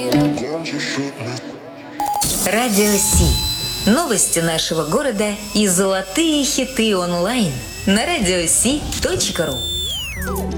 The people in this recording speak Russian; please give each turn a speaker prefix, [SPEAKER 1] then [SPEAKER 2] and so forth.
[SPEAKER 1] Радио Си. Новости нашего города и золотые хиты онлайн на радиоси.ру.